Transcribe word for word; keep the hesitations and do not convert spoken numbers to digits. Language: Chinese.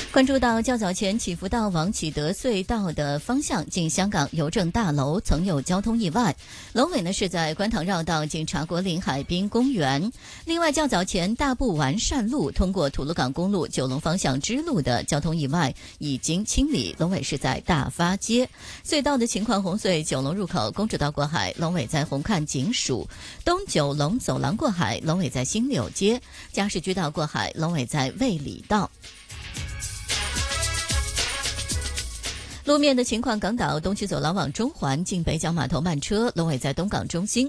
关注到较早前起福道往启德隧道的方向进香港邮政大楼曾有交通意外，楼尾呢是在观塘绕道进茶果岭海滨公园。另外较早前大埔完善路通过吐露港公路九龙方向支路的交通意外已经清理，楼尾是在大发街。隧道的情况，红隧九龙入口公主道过海，楼尾在红磡警署；东九龙走廊过海，楼尾在新柳街；加士居道过海，楼尾在卫理道。路面的情况，港岛东区走廊往中环进北角码头慢车，龙尾在东港中心；